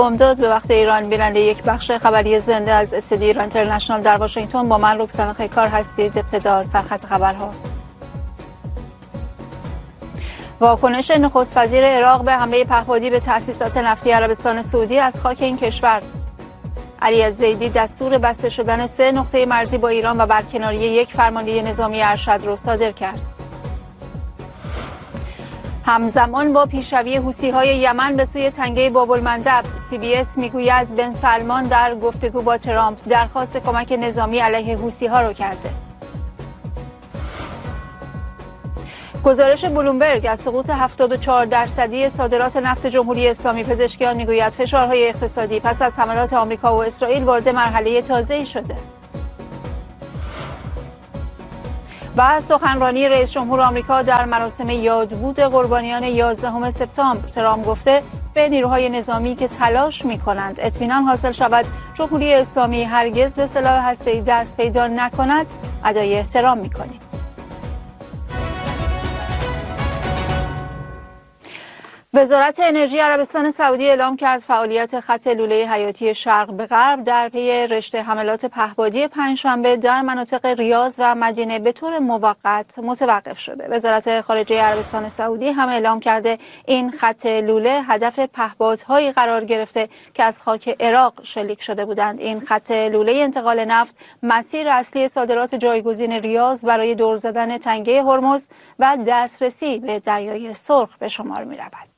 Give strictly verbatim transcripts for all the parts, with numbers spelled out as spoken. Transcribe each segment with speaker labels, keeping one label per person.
Speaker 1: امداد به وقت ایران، بیننده یک بخش خبری زنده از استودیو ایران اینترنشنال در واشنگتن با من رکسانا خیکار هستید. ابتدا سرخط خبرها. واکنش نخست وزیر عراق به حمله پهپادی به تأسیسات نفتی عربستان سعودی از خاک این کشور. علی الزیدی دستور بسته شدن سه نقطه مرزی با ایران و برکناری یک فرمانده نظامی ارشد را صادر کرد. همزمان با پیشروی حوثی‌های یمن به سوی تنگه باب‌المندب، سی بی اس میگوید بن سلمان در گفتگو با ترامپ درخواست کمک نظامی علیه حوثی‌ها را کرده. گزارش بلومبرگ از سقوط هفتاد و چهار درصدی صادرات نفت جمهوری اسلامی پزشکیان میگوید فشارهای اقتصادی پس از حملات آمریکا و اسرائیل وارد مرحله تازه‌ای شده. و سخنرانی رئیس جمهور آمریکا در مراسم یادبود قربانیان یازدهم سپتامبر، ترامپ گفته به نیروهای نظامی که تلاش می‌کنند اطمینان حاصل شود جمهوری اسلامی هرگز به سلاح هسته‌ای دست پیدا نکند، ادای احترام می‌کنیم. وزارت انرژی عربستان سعودی اعلام کرد فعالیت خط لوله حیاتی شرق به غرب در پی رشته حملات پهپادی پنجشنبه در مناطق ریاض و مدینه به طور موقت متوقف شده. وزارت خارجه عربستان سعودی هم اعلام کرده این خط لوله هدف پهپادهایی قرار گرفته که از خاک عراق شلیک شده بودند. این خط لوله انتقال نفت مسیر اصلی صادرات جایگزین ریاض برای دور زدن تنگه هرمز و دسترسی به دریای سرخ به شمار می رود.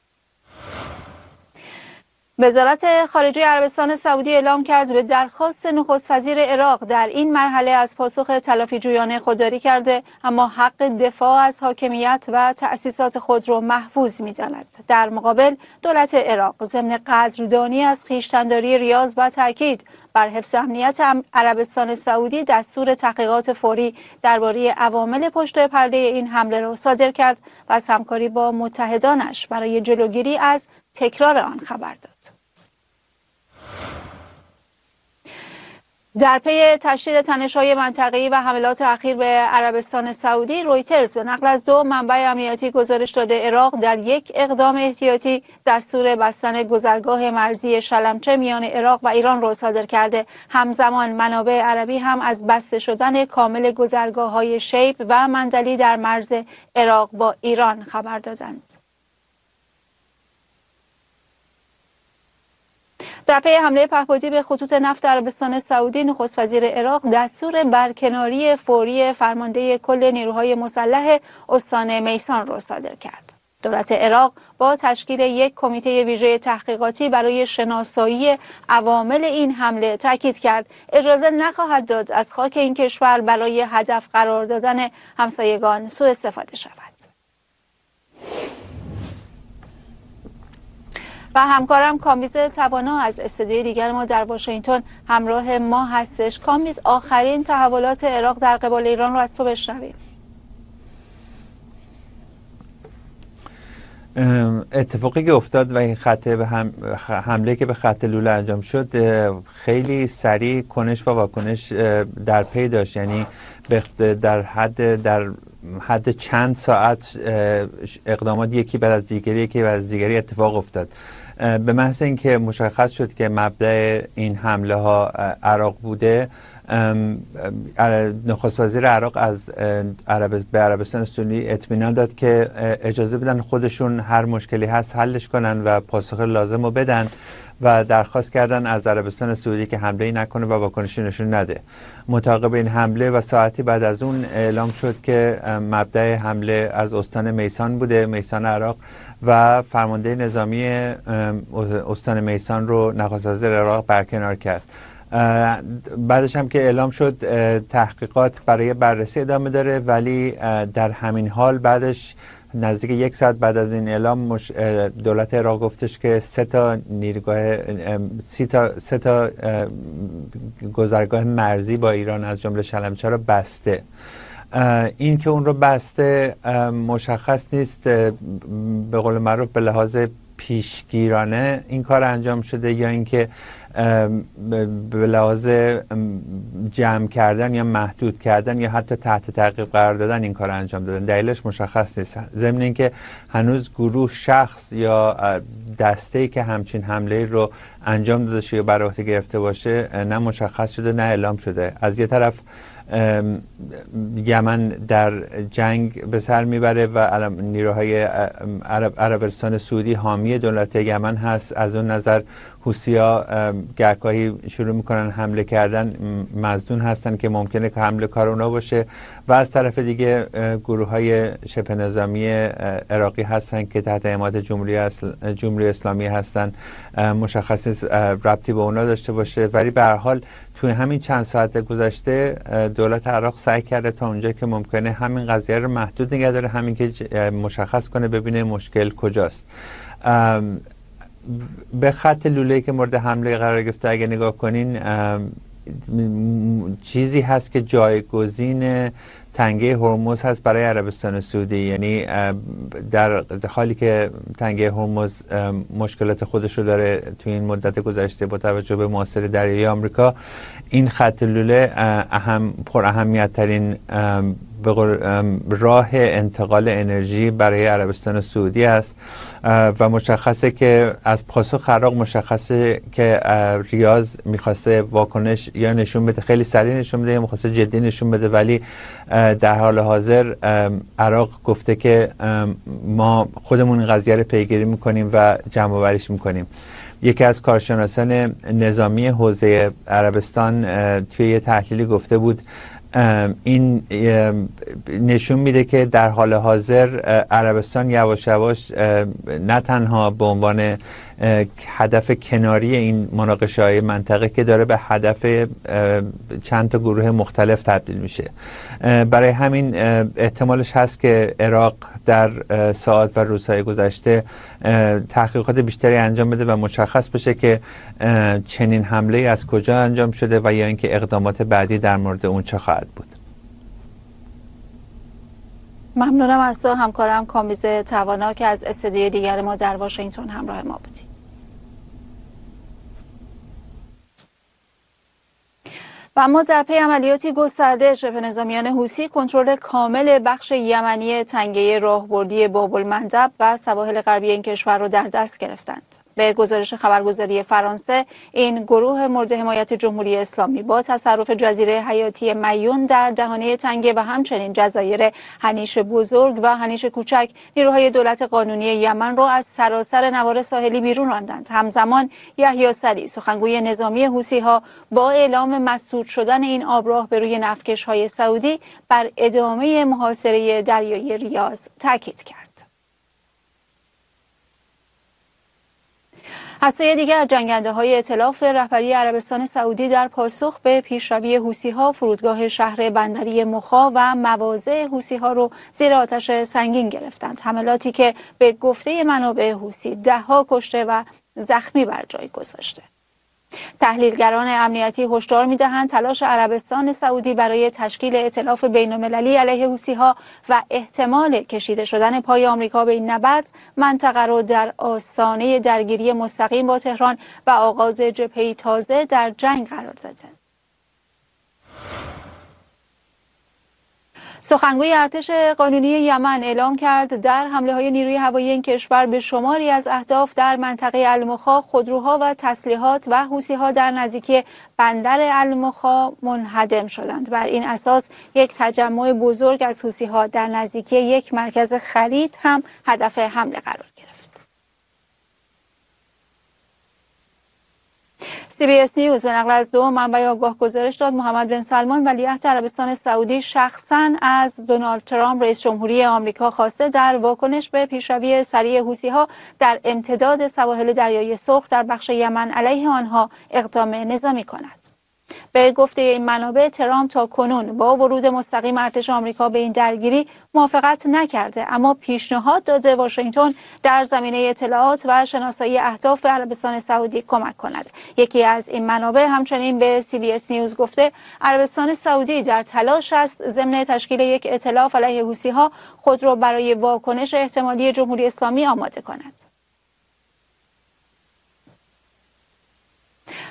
Speaker 1: وزارت خارجه عربستان سعودی اعلام کرد به درخواست نخست وزیر عراق در این مرحله از پاسخ تلافی جویانه خودداری کرده، اما حق دفاع از حاکمیت و تأسیسات خود را محفوظ می‌داند. در مقابل دولت عراق ضمن قدردانی از خویشتن‌داری ریاض و تاکید بر حفظ امنیت عربستان سعودی دستور تحقیقات فوری درباره عوامل پشت پرده این حمله را صادر کرد و از همکاری با متحدانش برای جلوگیری از تکرار آن خبر داد. در پی تشدید تنش‌های منطقه‌ای و حملات اخیر به عربستان سعودی، رویترز به نقل از دو منبع امنیتی گزارش داده عراق در یک اقدام احتیاطی دستور بستن گذرگاه مرزی شلمچه میان عراق و ایران را صادر کرده. همزمان منابع عربی هم از بسته شدن کامل گذرگاه‌های شیب و مندلی در مرز عراق با ایران خبر دادند. در پی حمله پهپادی به خطوط نفت عربستان سعودی، نخست وزیر عراق دستور برکناری فوری فرمانده کل نیروهای مسلح استان میسان را صادر کرد. دولت عراق با تشکیل یک کمیته ویژه تحقیقاتی برای شناسایی عوامل این حمله تاکید کرد اجازه نخواهد داد از خاک این کشور برای هدف قرار دادن همسایگان سوء استفاده شود. و همکارم کامبیز توانا از استودیوی دیگر ما در واشنگتن همراه ما هستش. کامبیز، آخرین تحولات عراق در قبال ایران رو از تو بشنویم.
Speaker 2: اتفاقی که افتاد و این خط به هم حمله که به خط لوله انجام شد خیلی سریع کنش و واکنش در پی داشت، یعنی در حد در حد چند ساعت اقدامات یکی بعد از دیگری یکی بعد از دیگری اتفاق افتاد. به محض اینکه مشخص شد که مبدأ این حمله ها عراق بوده، نخست وزیر عراق از عرب به عربستان سعودی اطمینان داد که اجازه بدن خودشون هر مشکلی هست حلش کنن و پاسخ لازم رو بدن و درخواست کردن از عربستان سعودی که حمله نکنه و واکنشی نشون نده. متعاقب این حمله و ساعتی بعد از اون اعلام شد که مبدأ حمله از استان میسان بوده، میسان عراق، و فرمانده نظامی استان میسان رو نخست وزیر عراق برکنار کرد. بعدش هم که اعلام شد تحقیقات برای بررسی ادامه داره، ولی در همین حال بعدش نزدیک یک ساعت بعد از این اعلام دولت عراق گفتش که سه تا نیروگاه سه تا سه تا گذرگاه مرزی با ایران از جمله شلمچه رو بسته. این که اون رو بسته مشخص نیست، به قول معروف به لحاظ پیشگیرانه این کار انجام شده یا اینکه به لحاظ جمع کردن یا محدود کردن یا حتی تحت تعقیب قرار دادن این کار انجام دادن؟ دلیلش مشخص نیست. ضمن اینکه هنوز گروه، شخص یا دسته‌ای که همچین حمله رو انجام داده یا بر عهده گرفته باشه نه مشخص شده نه اعلام شده. از یه طرف یمن در جنگ به سر میبره و نیروهای عرب عربستان سعودی حامی دولت یمن هست. از اون نظر حوثی‌ها گهگاهی شروع میکنن حمله کردن، مظنون هستن که ممکنه که حمله کار اونا باشه. و از طرف دیگه گروه های شبه نظامی عراقی هستن که تحت حمایت جمهوری اسل... جمهوری اسلامی هستن. مشخص نیست ربطی به اونا داشته باشه، ولی به هر حال توی همین چند ساعت گذشته دولت عراق سعی کرده تا اونجا که ممکنه همین قضیه رو محدود نگه داره، همین که مشخص کنه ببینه مشکل کجاست. به خط لوله‌ای که مورد حمله قرار گرفته اگه نگاه کنین، چیزی هست که جایگزین تنگه هرمز هست برای عربستان سعودی. یعنی در حالی که تنگه هرمز مشکلات خودش رو داره توی این مدت گذشته با توجه به محاصره دریایی آمریکا، این خط لوله اهم پر اهمیت ترین راه انتقال انرژی برای عربستان سعودی است و مشخصه که از پاسخ عراق مشخصه که ریاض میخواسته واکنش یا نشون بده، خیلی سریع نشون بده یا میخواسته جدی نشون بده، ولی در حال حاضر عراق گفته که ما خودمون این قضیه رو پیگیری میکنیم و جمع آوریش میکنیم. یکی از کارشناسان نظامی حوزه عربستان توی یه تحلیلی گفته بود این نشون میده که در حال حاضر عربستان یواش یواش نه تنها به عنوان هدف کناری این مناقشه های منطقه که داره به هدف چند تا گروه مختلف تبدیل میشه. برای همین احتمالش هست که عراق در ساعات و روزهای گذشته تحقیقات بیشتری انجام بده و مشخص بشه که چنین حمله از کجا انجام شده و یا اینکه اقدامات بعدی در مورد اون چه خواهد بود.
Speaker 1: ممنونم از تو همکارم کامیز توانا که از استودیوی دیگر ما در واشنگتن همراه ما بودی. و اما در پی عملیاتی گسترده شبه نظامیان حوثی کنترل کامل بخش یمنی تنگه راهبردی باب المندب و سواحل غربی این کشور را در دست گرفتند. به گزارش خبرگزاری فرانسه، این گروه مورد حمایت جمهوری اسلامی با تصرف جزیره حیاتی میون در دهانه تنگه و همچنین جزایر هنیش بزرگ و هنیش کوچک نیروهای دولت قانونی یمن را از سراسر نوار ساحلی بیرون راندند. همزمان یحیی سری، سخنگوی نظامی حوثی‌ها، با اعلام مسدود شدن این آبراه به روی نفتکش‌های سعودی بر ادامه محاصره دریایی ریاض تاکید کرد. از سوی دیگر جنگنده های ائتلاف رهبری عربستان سعودی در پاسخ به پیشروی حوثی‌ها فرودگاه شهر بندری مخا و مواضع حوثی‌ها رو زیر آتش سنگین گرفتند. حملاتی که به گفته منابع حوثی ده‌ها کشته و زخمی بر جای گذاشته. تحلیلگران امنیتی هشدار می‌دهند تلاش عربستان سعودی برای تشکیل ائتلاف بین‌المللی علیه حوثی‌ها و احتمال کشیده شدن پای آمریکا به این نبرد منطقه را در آستانه درگیری مستقیم با تهران و آغاز جبهه‌ای تازه در جنگ قرار داده. سخنگوی ارتش قانونی یمن اعلام کرد در حمله‌های نیروی هوایی این کشور به شماری از اهداف در منطقه المخا خودروها و تسلیحات و حوثی‌ها در نزدیکی بندر المخا منهدم شدند. بر این اساس یک تجمع بزرگ از حوثی‌ها در نزدیکی یک مرکز خرید هم هدف حمله قرار گرفت. سی بی اس نیوز به نقل از دو منبع آگاه گزارش داد محمد بن سلمان ولیعهد عربستان سعودی شخصاً از دونالد ترامپ رئیس جمهوری آمریکا خواسته در واکنش به پیشروی سریع حوثی‌ها در امتداد سواحل دریای سرخ در بخش یمن علیه آنها اقدام نظامی کند. به گفته این منابع ترامپ تا کنون با ورود مستقیم ارتش آمریکا به این درگیری موافقت نکرده، اما پیشنهاد داده واشنگتن در زمینه اطلاعات و شناسایی اهداف به عربستان سعودی کمک کند. یکی از این منابع همچنین به سی بی اس نیوز گفته عربستان سعودی در تلاش است ضمن تشکیل یک ائتلاف علیه حوثی‌ها خود را برای واکنش احتمالی جمهوری اسلامی آماده کند.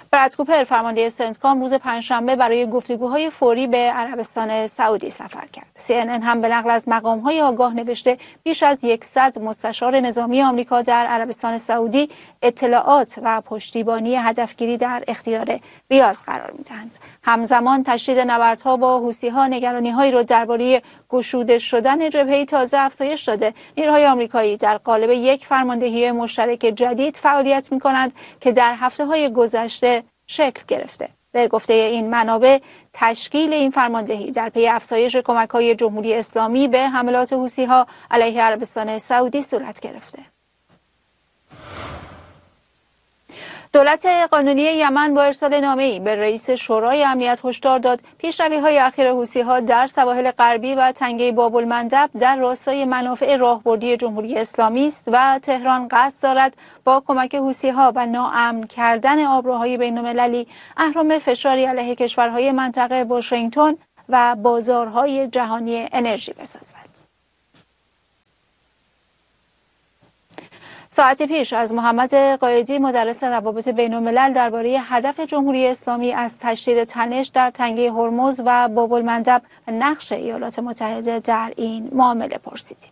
Speaker 1: براد کوپر فرمانده سنتکام روز پنجشنبه برای گفتگوهای فوری به عربستان سعودی سفر کرد. سی ان ان هم به نقل از مقام‌های آگاه نوشته بیش از صد مستشار نظامی آمریکا در عربستان سعودی اطلاعات و پشتیبانی هدفگیری در اختیار ریاض قرار می‌دهند. همزمان تشدید نبردها با حوثی‌ها نگرانی‌هایی را درباره گشوده شدن جبهه تازه افزایش داده. نیروهای آمریکایی در قالب یک فرماندهی مشترک جدید فعالیت می‌کنند که در هفته‌های گذشته شکل گرفته. به گفته این منابع، تشکیل این فرماندهی در پی افزایش کمک‌های جمهوری اسلامی به حملات حوثی‌ها علیه عربستان سعودی صورت گرفته. دولت قانونی یمن با ارسال نامه‌ای به رئیس شورای امنیت هشدار داد پیشروی‌های اخیر حوثی‌ها در سواحل غربی و تنگه باب‌المندب در راستای منافع راهبردی جمهوری اسلامی است و تهران قصد دارد با کمک حوثی‌ها و ناامن کردن آبراهای بین‌المللی اهرم فشاری علیه کشورهای منطقه واشنگتن و بازارهای جهانی انرژی بسازد. ساعتی پیش از محمد قائدی مدرس روابط بین‌الملل درباره هدف جمهوری اسلامی از تشدید تنش در تنگه هرمز و باب‌المندب و نقش ایالات متحده در این معامله پرسیدیم.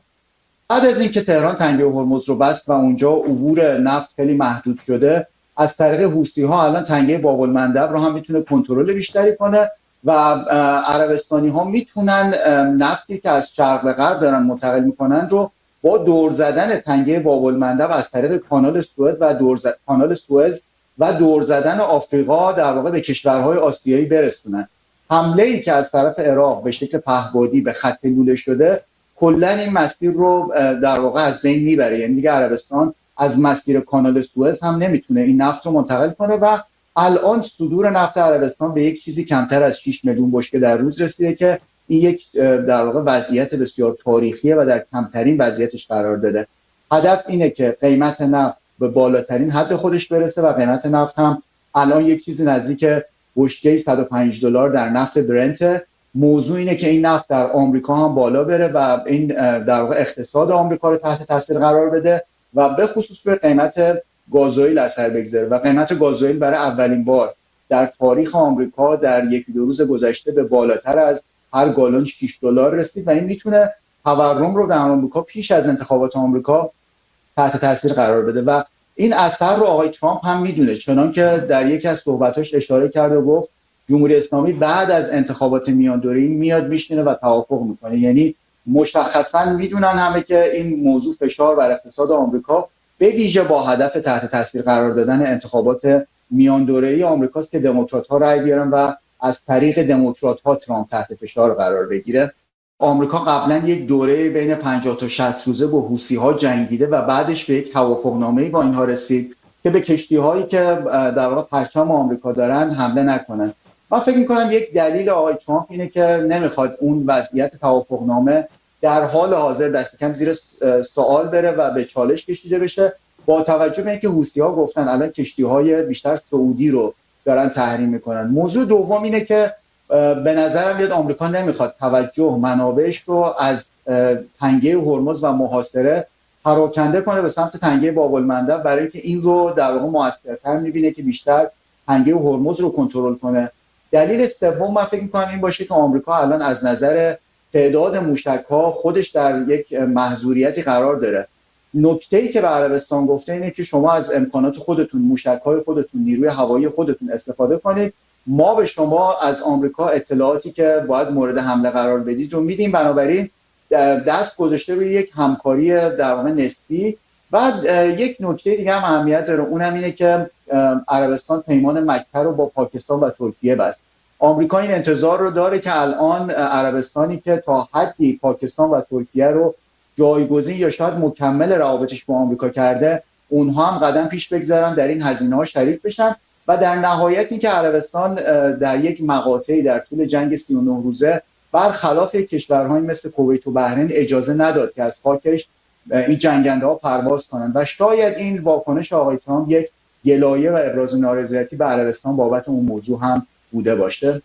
Speaker 3: بعد از اینکه تهران تنگه هرمز رو بست و اونجا عبور نفت خیلی محدود شده، از طریق حوثی‌ها الان تنگه باب‌المندب رو هم میتونه کنترل بیشتری کنه و عربستانی‌ها میتونن نفتی که از شرق به غرب دارن منتقل میکنن رو با دور زدن تنگه باب‌المندب از طریق کانال سوئد و دور زد... کانال سوئز و دور زدن آفریقا در واقع به کشورهای آسیایی برسونن. حمله ای که از طرف عراق به شکل پهبادی به خط لوله شده کلا این مسیر رو در واقع از بین میبره. یعنی دیگه عربستان از مسیر کانال سوئز هم نمیتونه این نفت رو منتقل کنه و الان صدور نفت عربستان به یک چیزی کمتر از شش میلیون بشکه در روز رسیده که این یک در واقع وضعیت بسیار تاریخیه و در کمترین وضعیتش قرار داده. هدف اینه که قیمت نفت به بالاترین حد خودش برسه و قیمت نفت هم الان یک چیزی نزدیک بشکه صد و پنج دلار در نفت برنت. موضوع اینه که این نفت در آمریکا هم بالا بره و این در واقع اقتصاد آمریکا رو تحت تاثیر قرار بده و به خصوص روی قیمت گازوئیل اثر بگذاره و قیمت گازوئیل برای اولین بار در تاریخ آمریکا در یک دو روز گذشته به بالاتر از هر گالون شش دلار رسید و این میتونه تورم رو در آمریکا پیش از انتخابات آمریکا تحت تاثیر قرار بده و این اثر رو آقای ترامپ هم میدونه، چنان که در یکی از صحبتاش اشاره کرد و گفت جمهوری اسلامی بعد از انتخابات میان دوره‌ای میاد میشینه و توافق میکنه. یعنی مشخصا میدونن همه که این موضوع فشار بر اقتصاد آمریکا به ویژه با هدف تحت تاثیر قرار دادن انتخابات میان دوره‌ای آمریکاست که دموکرات‌ها رأی بیارن و از طریق دموکرات‌ها ترامپ تحت فشار قرار بگیره. آمریکا قبلا یک دوره بین پنجاه تا شصت روزه با حوثی‌ها جنگیده و بعدش به یک توافقنامه‌ای با اینها رسید که به کشتی‌هایی که در واقع پرچم آمریکا دارن حمله نکنن. من فکر می‌کنم یک دلیل آقای ترامپ اینه که نمیخواد اون وضعیت توافقنامه در حال حاضر دست کم زیر سوال بره و به چالش کشیده بشه، با توجه به اینکه حوثی‌ها گفتن الان کشتی‌های بیشتر سعودی رو دارن تحریم میکنن. موضوع دوم اینه که به نظرم میاد آمریکا نمیخواد توجه منابعش رو از تنگه هرمز و محاصره پراکنده کنه به سمت تنگه باب‌المندب، برای اینکه این رو در واقع موثرتر میبینه که بیشتر تنگه هرمز رو کنترل کنه. دلیل سوم من فکر میکنم این باشه که آمریکا الان از نظر تعداد موشک‌ها خودش در یک محظوریتی قرار داره. نکته‌ای که به عربستان گفته اینه که شما از امکانات خودتون، موشک‌های خودتون، نیروی هوایی خودتون استفاده کنید، ما به شما از آمریکا اطلاعاتی که باید مورد حمله قرار بدید رو میدیم. بنابراین دست گذاشته روی یک همکاری در واقع نسبی. بعد یک نکته دیگه هم اهمیت داره، اونم اینه که عربستان پیمان مکه رو با پاکستان و ترکیه بست. آمریکا این انتظار رو داره که الان عربستانی که تا حدی پاکستان و ترکیه رو جایگزین یا شاید مکمل روابطش با آمریکا کرده، اونها هم قدم پیش بگذارن، در این هزینه‌ها شریک بشن و در نهایت این که عربستان در یک مقاطعی در طول جنگ سی و نه روزه برخلاف کشورهایی مثل کویت و بحرین اجازه نداد که از خاکش این جنگنده‌ها پرواز کنند و شاید این واکنش آقای ترامپ یک گلایه و ابراز نارضایتی به عربستان بابت اون موضوع هم بوده باشه.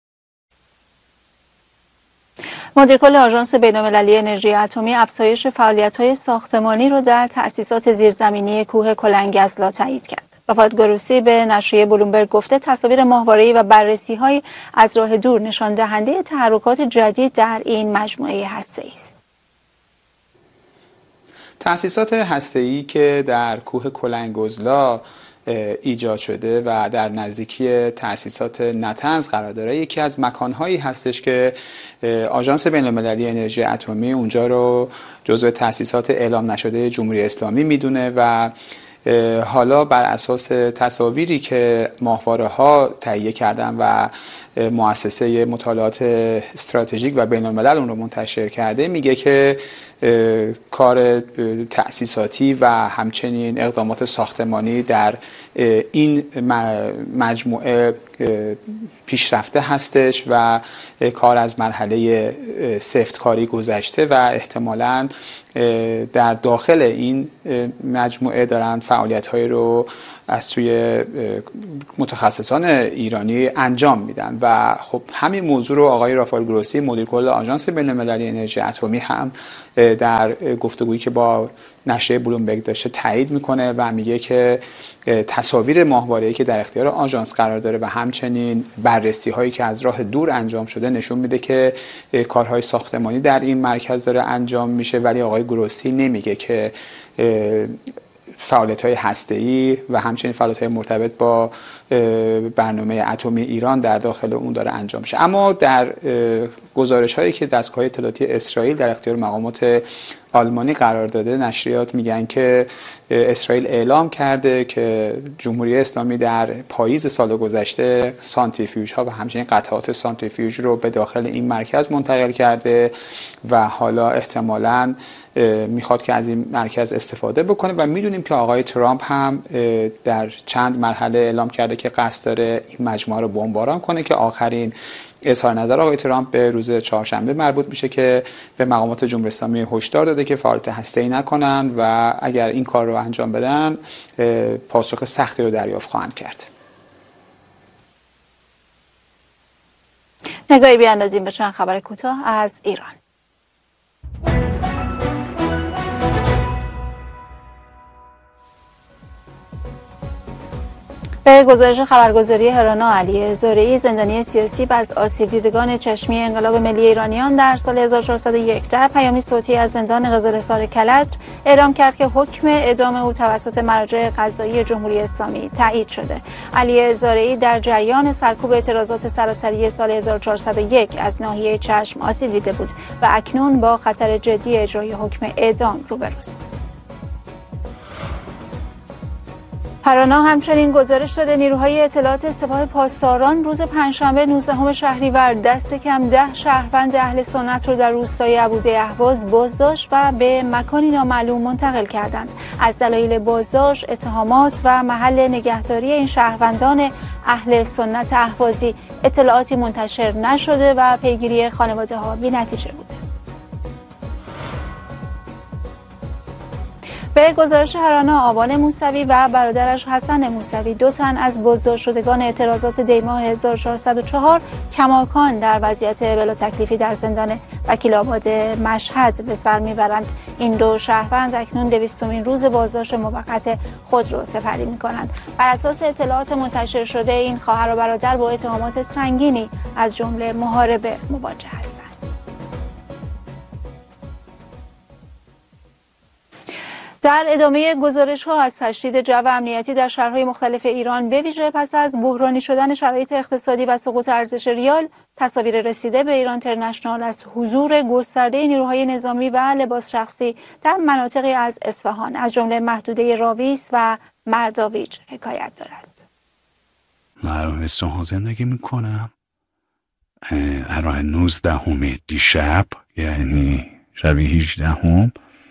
Speaker 1: مدیر کل آژانس بین‌المللی انرژی اتمی افزایش فعالیت‌های ساختمانی را در تأسیسات زیرزمینی کوه کلنگزلا تایید کرد. رافائل گروسی به نشریه بلومبرگ گفته تصاویر ماهواره‌ای و بررسی‌های از راه دور نشان دهنده تحرکات جدید در این مجموعه هسته‌ای است.
Speaker 4: تأسیسات هسته‌ای که در کوه کلنگ‌گزلا ایجاد شده و در نزدیکی تأسیسات نطنز قرار داره، یکی از مکانهایی هستش که آژانس بین‌المللی انرژی اتمی اونجا رو جزو تأسیسات اعلام نشده جمهوری اسلامی میدونه و حالا بر اساس تصاویری که ماهواره‌ها تهیه کردن و مؤسسه مطالعات استراتژیک و بین‌الملل اون رو منتشر کرده، میگه که کار تأسیساتی و همچنین اقدامات ساختمانی در این مجموعه پیشرفته هستش و کار از مرحله سفتکاری گذشته و احتمالاً در داخل این مجموعه دارن فعالیت‌هایی رو از سوی متخصصان ایرانی انجام میدن و خب همین موضوع رو آقای رافائل گروسی مدیر کل آژانس بین‌المللی انرژی اتمی هم در گفتگویی که با نشریه بلومبرگ داشته تایید میکنه و میگه که تصاویر ماهواره‌ای که در اختیار آژانس قرار داره و همچنین بررسی هایی که از راه دور انجام شده نشون میده که کارهای ساختمانی در این مرکز داره انجام میشه، ولی آقای گروسی نمیگه که فعالیت‌های هسته‌ای و همچنین فعالیت‌های مرتبط با برنامه اتمی ایران در داخل اون داره انجام میشه. اما در گزارش‌هایی که دستگاه اطلاعاتی اسرائیل در اختیار مقامات آلمانی قرار داده، نشریات میگن که اسرائیل اعلام کرده که جمهوری اسلامی در پاییز سال گذشته سانتریفیوژها و همچنین قطعات سانتریفیوژ رو به داخل این مرکز منتقل کرده و حالا احتمالاً میخواد که از این مرکز استفاده بکنه و میدونیم که آقای ترامپ هم در چند مرحله اعلام کرده که قصد داره این مجموعه رو بمباران کنه که آخرین اظهار نظر آقای ترامپ به روز چهارشنبه مربوط میشه که به مقامات جمهوری اسلامی هشدار داده که فعالیت هسته‌ای نکنن و اگر این کار رو انجام بدن پاسخ سختی رو دریافت خواهند کرد.
Speaker 1: نگاهی بیاندازیم به چند خبر کوتاه از ایران. به گزارش خبرگزاری هرانا، علی زارعی زندانی سیاسی و از آسیب دیدگان چشمی انقلاب ملی ایرانیان در سال هزار و چهارصد و یک در پیامی صوتی از زندان قزل‌حصار کرج اعلام کرد که حکم اعدام او توسط مراجع قضایی جمهوری اسلامی تایید شده. علی زارعی در جریان سرکوب اعتراضات سراسری سال هزار و چهارصد و یک از ناحیه چشم آسیب دیده بود و اکنون با خطر جدی اجرای حکم اعدام روبروست. هرانا همچنین گزارش داده نیروهای اطلاعات سپاه پاسداران روز پنجشنبه نوزدهم شهریور دست کم ده شهروند اهل سنت رو در روستای عبوده اهواز بازداشت و به مکانی نامعلوم منتقل کردند. از دلایل بازداشت، اتهامات و محل نگهداری این شهروندان اهل سنت اهوازی اطلاعاتی منتشر نشده و پیگیری خانواده ها بی‌نتیجه بوده. به گزارش هرانا، آبان موسوی و برادرش حسن موسوی دو تن از بازداشت شدگان اعتراضات دیماه هزار و چهارصد و چهار کماکان در وضعیت بلا تکلیفی در زندان وکیل آباد مشهد به سر میبرند. این دو شهروند اکنون دویستمین روز بازداشت موقت خود را سپری میکنند. بر اساس اطلاعات منتشر شده این خواهر و برادر با اتهامات سنگینی از جمله محاربه مواجه هستند. در ادامه گزارش‌ها از تشدید جو امنیتی در شهرهای مختلف ایران به ویژه پس از بحرانی شدن شرایط اقتصادی و سقوط ارزش ریال، تصاویر رسیده به ایران اینترنشنال از حضور گسترده نیروهای نظامی و لباس شخصی در مناطقی از اصفهان از جمله محدوده راویس و مرداویج حکایت دارد.
Speaker 5: من اصفهان زندگی میکنم. الان نوزدهم دیشب، یعنی شب هجدهم،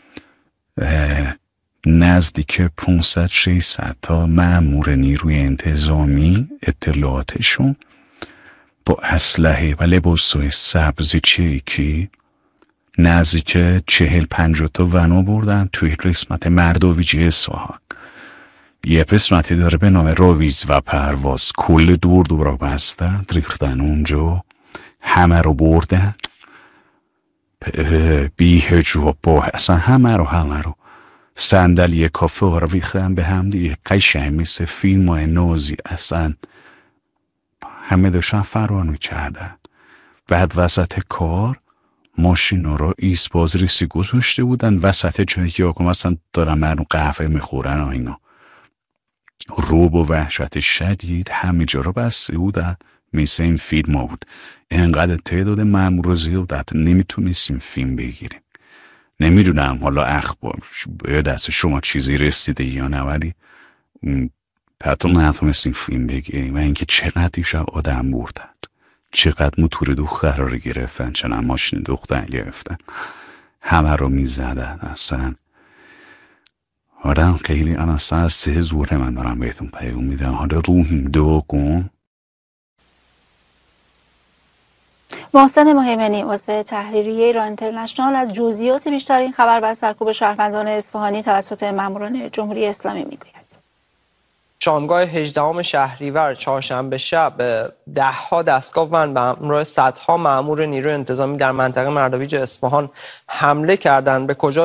Speaker 5: نزدیک پانصد ششصد تا مأمور نیروی انتظامی اطلاعاتشون با اسلحه و لباسای سبز چریکی نزدیک چهل پنجاه تا ونو بردن توی قسمت مرداویج اصفهان. یه قسمتی داره به نام راویز و پرواز، کل دور دورا بستن، ریختن اونجا، همه رو بردن بی هجاب با اصلا همه رو همه رو صندلی کافه ها رو ریختن به هم دیگه، قشنگ مثل فیلم های نازی. اصلا همه داشتن فرار میکردن. بعد وسط کار ماشین رو ایست بازرسی گذاشته بودن وسط جایی که آقا مثلا دارن منو قهوه میخورن و اینا. روب و وحشت شدید همه جا رو بسته بودن، مثل این فیلم ها بود. اینقدر تعداد مأمور زیاد نمیتونستیم فیلم بگیریم. نمیدونم حالا اخبار به دست شما چیزی رسیده یا نه، ولی حتی نتونستیم فیلم بگیریم. و اینکه چقدر دیشب آدم بردن، چقدر موتور دختر رو گرفتن، چقدر ماشین دختر گرفتن، همه رو میزدن. اصلا آدم خیلی الان ساعت سه زوره من دارم بهتون پیام میدم، حالا روحیم دو کن.
Speaker 1: محسن مهیمنی عضو تحریریه ایران اینترنشنال از جزئیات بیشتر این خبر و سرکوب شهروندان اصفهانی توسط ماموران جمهوری اسلامی میگوید.
Speaker 6: شامگاه هجدهم شهریور چهارشنبه شب دهها دستگاه و به همراه صدها مأمور نیروی انتظامی در منطقه مرداویج اصفهان حمله کردند. به کجا